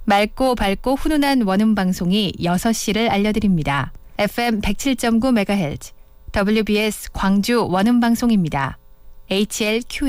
맑고 밝고 훈훈한 원음 방송이 6시를 알려드립니다. FM 107.9MHz WBS 광주 원음 방송입니다. HLQM